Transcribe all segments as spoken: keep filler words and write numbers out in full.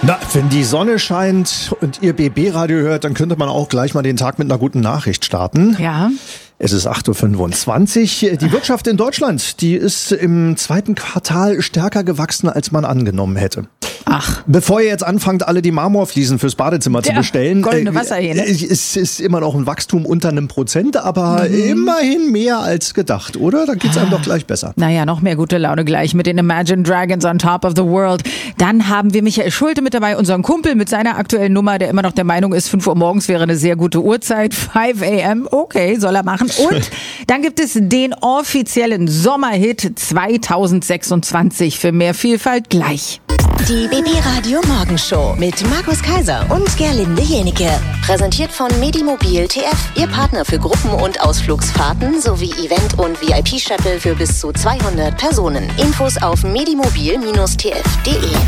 Na, wenn die Sonne scheint und ihr B B-Radio hört, dann könnte man auch gleich mal den Tag mit einer guten Nachricht starten. Ja. Es ist acht Uhr fünfundzwanzig. Die Wirtschaft in Deutschland, die ist im zweiten Quartal stärker gewachsen, als man angenommen hätte. Ach. Bevor ihr jetzt anfangt, alle die Marmorfliesen fürs Badezimmer Der zu bestellen, goldene Wasserhähne. äh, es ist immer noch ein Wachstum unter einem Prozent, aber mhm. immerhin mehr als gedacht, oder? Da geht's einem doch gleich besser. Naja, noch mehr gute Laune gleich mit den Imagine Dragons on Top of the World. Dann haben wir Michael Schulte mit dabei, unseren Kumpel mit seiner aktuellen Nummer, der immer noch der Meinung ist, fünf Uhr morgens wäre eine sehr gute Uhrzeit. fünf a m, okay, soll er machen. Und dann gibt es den offiziellen Sommerhit zweitausendsechsundzwanzig für mehr Vielfalt gleich. Die B B-Radio Morgenshow mit Markus Kaiser und Gerlinde Jenike. Präsentiert von Medimobil T F, Ihr Partner für Gruppen- und Ausflugsfahrten sowie Event- und V I P-Shuttle für bis zu zweihundert Personen. Infos auf medimobil Bindestrich t f punkt d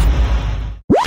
e.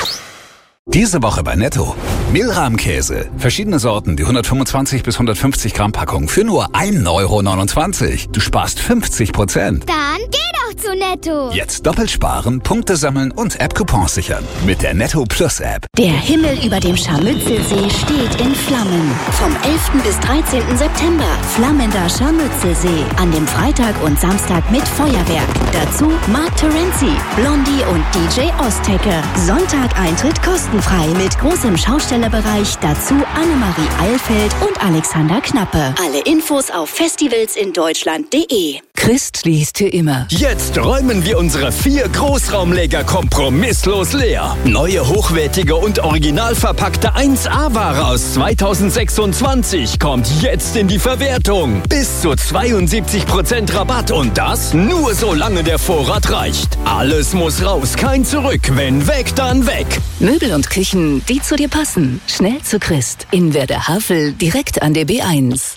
Diese Woche bei Netto. Milrahmkäse. Verschiedene Sorten, die hundertfünfundzwanzig bis hundertfünfzig Gramm Packung für nur ein Euro neunundzwanzig. Du sparst fünfzig Prozent. Dann geh doch zu Netto. Jetzt doppelt sparen, Punkte sammeln und App-Coupons sichern. Mit der Netto Plus App. Der Himmel über dem Scharmützelsee steht in Flammen. Vom elften bis dreizehnten September. Flammender Scharmützelsee. An dem Freitag und Samstag mit Feuerwerk. Dazu Mark Terenzi, Blondie und D J Ostecke. Sonntag Eintritt kostenfrei mit großem Schaustellerbereich. Dazu Annemarie Eilfeld und Alexander Knappe. Alle Infos auf festivals in deutschland punkt de. Christ liest hier immer. Jetzt räumen wir unsere vier Großraumleger kompromisslos leer. Neue, hochwertige und original verpackte eins A-Ware aus zweitausendsechsundzwanzig kommt jetzt in die Verwertung. Bis zu zweiundsiebzig Prozent Rabatt und das nur solange der Vorrat reicht. Alles muss raus, kein Zurück. Wenn weg, dann weg. Möbel und Küchen, die zu dir passen. Schnell zu Christ. In Werder Havel, direkt an der B eins.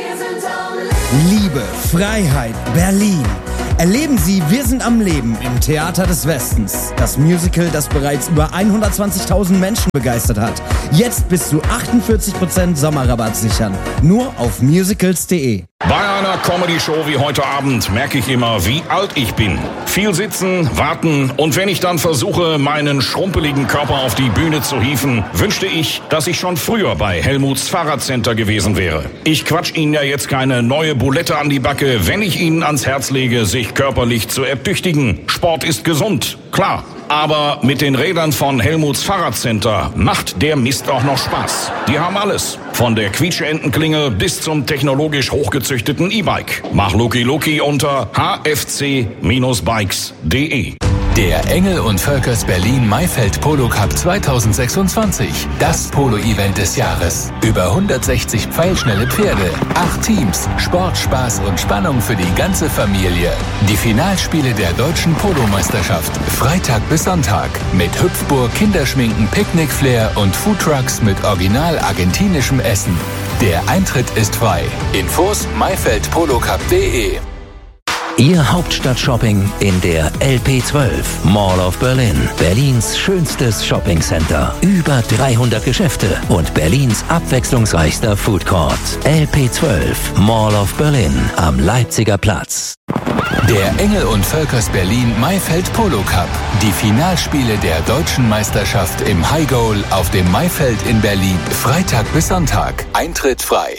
Liebe, Freiheit, Berlin. Erleben Sie Wir sind am Leben im Theater des Westens. Das Musical, das bereits über hundertzwanzigtausend Menschen begeistert hat. Jetzt bis zu achtundvierzig Prozent Sommerrabatt sichern. Nur auf musicals punkt de. Bei einer Comedy-Show wie heute Abend merke ich immer, wie alt ich bin. Viel sitzen, warten und wenn ich dann versuche, meinen schrumpeligen Körper auf die Bühne zu hieven, wünschte ich, dass ich schon früher bei Helmuts Fahrradcenter gewesen wäre. Ich quatsch Ihnen ja jetzt keine neue Bulette an die Backe, wenn ich Ihnen ans Herz lege, sich körperlich zu ertüchtigen. Sport ist gesund, klar. Aber mit den Rädern von Helmuts Fahrradcenter macht der Mist auch noch Spaß. Die haben alles. Von der Quietscheentenklingel bis zum technologisch hochgezüchteten E-Bike. Mach Luki Luki unter h f c Bindestrich bikes punkt de. Der Engel und Völkers Berlin Maifeld Polo Cup zweitausendsechsundzwanzig. Das Polo-Event des Jahres. Über hundertsechzig pfeilschnelle Pferde, acht Teams, Sport, Spaß und Spannung für die ganze Familie. Die Finalspiele der deutschen Polomeisterschaft. Freitag bis Sonntag. Mit Hüpfburg, Kinderschminken, Picknickflair und Foodtrucks mit original argentinischem Essen. Der Eintritt ist frei. Infos maifeld polo cup punkt de. Ihr Hauptstadt-Shopping in der L P zwölf, Mall of Berlin. Berlins schönstes Shoppingcenter. Über dreihundert Geschäfte und Berlins abwechslungsreichster Food Court. L P zwölf, Mall of Berlin am Leipziger Platz. Der Engel und Völkers Berlin Maifeld Polo Cup. Die Finalspiele der deutschen Meisterschaft im High Goal auf dem Maifeld in Berlin. Freitag bis Sonntag. Eintritt frei.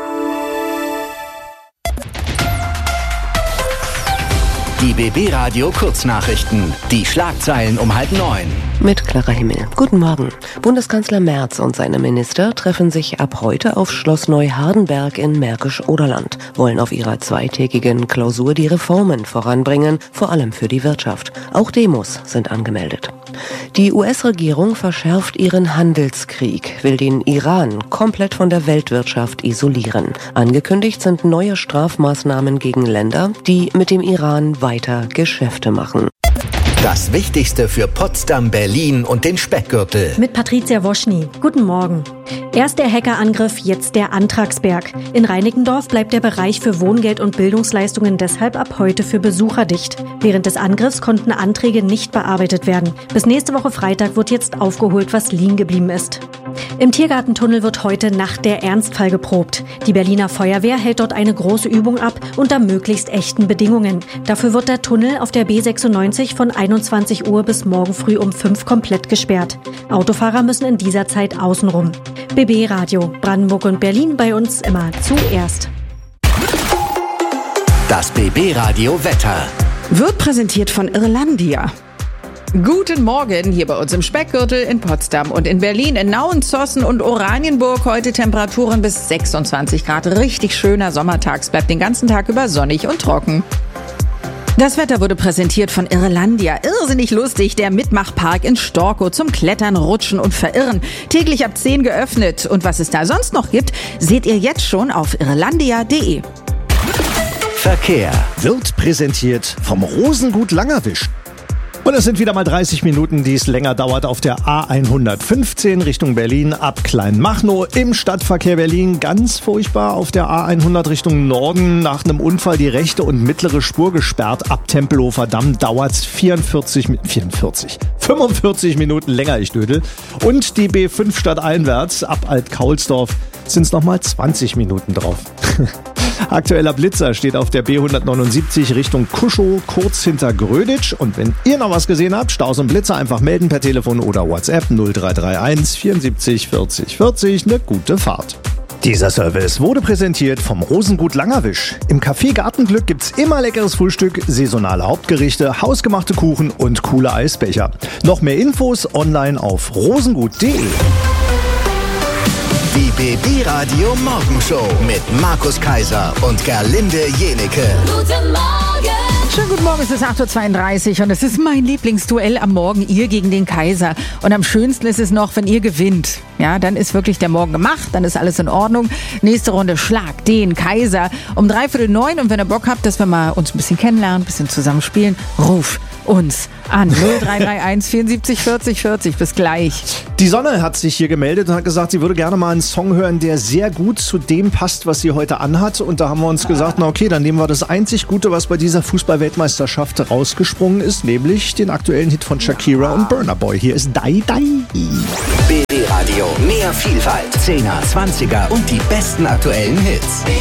Die B B-Radio Kurznachrichten. Die Schlagzeilen um halb neun. Mit Clara Himmel. Guten Morgen. Bundeskanzler Merz und seine Minister treffen sich ab heute auf Schloss Neuhardenberg in Märkisch-Oderland, wollen auf ihrer zweitägigen Klausur die Reformen voranbringen, vor allem für die Wirtschaft. Auch Demos sind angemeldet. Die U S-Regierung verschärft ihren Handelskrieg, will den Iran komplett von der Weltwirtschaft isolieren. Angekündigt sind neue Strafmaßnahmen gegen Länder, die mit dem Iran weiter Geschäfte machen. Das Wichtigste für Potsdam, Berlin und den Speckgürtel. Mit Patricia Woschny. Guten Morgen. Erst der Hackerangriff, jetzt der Antragsberg. In Reinickendorf bleibt der Bereich für Wohngeld und Bildungsleistungen deshalb ab heute für Besucher dicht. Während des Angriffs konnten Anträge nicht bearbeitet werden. Bis nächste Woche Freitag wird jetzt aufgeholt, was liegen geblieben ist. Im Tiergartentunnel wird heute Nacht der Ernstfall geprobt. Die Berliner Feuerwehr hält dort eine große Übung ab unter möglichst echten Bedingungen. Dafür wird der Tunnel auf der B sechsundneunzig von einundzwanzig Uhr bis morgen früh um fünf komplett gesperrt. Autofahrer müssen in dieser Zeit außenrum. B B Radio, Brandenburg und Berlin bei uns immer zuerst. Das B B Radio Wetter wird präsentiert von Irlandia. Guten Morgen hier bei uns im Speckgürtel in Potsdam und in Berlin, in Nauen, Zossen und Oranienburg. Heute Temperaturen bis sechsundzwanzig Grad. Richtig schöner Sommertag. Es bleibt den ganzen Tag über sonnig und trocken. Das Wetter wurde präsentiert von Irlandia. Irrsinnig lustig, der Mitmachpark in Storkow zum Klettern, Rutschen und Verirren. Täglich ab zehn geöffnet. Und was es da sonst noch gibt, seht ihr jetzt schon auf irlandia punkt de. Verkehr wird präsentiert vom Rosengut Langerwisch. Und es sind wieder mal dreißig Minuten, die es länger dauert auf der A hundertfünfzehn Richtung Berlin ab Kleinmachnow. Im Stadtverkehr Berlin ganz furchtbar auf der A hundert Richtung Norden. Nach einem Unfall die rechte und mittlere Spur gesperrt. Ab Tempelhofer Damm dauert es vierundvierzig, vierundvierzig, fünfundvierzig Minuten länger, ich dödel. Und die B fünf stadteinwärts ab Alt-Kaulsdorf sind es nochmal zwanzig Minuten drauf. Aktueller Blitzer steht auf der B hundertneunundsiebzig Richtung Kuschow, kurz hinter Gröditsch. Und wenn ihr noch was gesehen habt, Staus und Blitzer einfach melden per Telefon oder WhatsApp null drei drei eins vierundsiebzig vierzig vierzig. Eine gute Fahrt. Dieser Service wurde präsentiert vom Rosengut Langerwisch. Im Café Gartenglück gibt's immer leckeres Frühstück, saisonale Hauptgerichte, hausgemachte Kuchen und coole Eisbecher. Noch mehr Infos online auf rosengut punkt de. Die B B Radio Morgenshow mit Markus Kaiser und Gerlinde Jenike. Guten Morgen! Schönen guten Morgen, es ist acht Uhr zweiunddreißig und es ist mein Lieblingsduell am Morgen, ihr gegen den Kaiser. Und am schönsten ist es noch, wenn ihr gewinnt. Ja, dann ist wirklich der Morgen gemacht, dann ist alles in Ordnung. Nächste Runde, Schlag den Kaiser um dreiviertel neun. Und wenn ihr Bock habt, dass wir mal uns ein bisschen kennenlernen, ein bisschen zusammen spielen, ruf uns an null drei drei eins vierundsiebzig vierzig vierzig. Bis gleich. Die Sonne hat sich hier gemeldet und hat gesagt, sie würde gerne mal einen Song hören, der sehr gut zu dem passt, was sie heute anhat. Und da haben wir uns gesagt, na okay, dann nehmen wir das einzig Gute, was bei dieser Fußball-Weltmeisterschaft rausgesprungen ist, nämlich den aktuellen Hit von Shakira und Burna Boy. Hier ist Dai Dai. B B Radio, mehr Vielfalt, Zehner, Zwanziger und die besten aktuellen Hits.